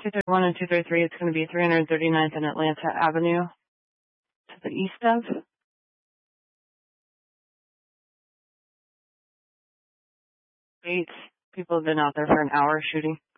231 and 233, it's going to be 339th and Atlanta Avenue to the east of. 8 people have been out there for an hour shooting.